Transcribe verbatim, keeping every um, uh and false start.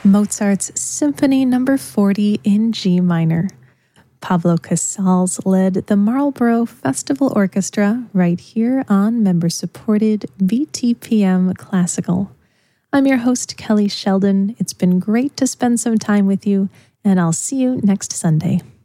Mozart's Symphony Number forty in G minor. Pablo Casals led the Marlborough Festival Orchestra right here on member-supported V T P M Classical. I'm your host, Kelly Sheldon. It's been great to spend some time with you, and I'll see you next Sunday.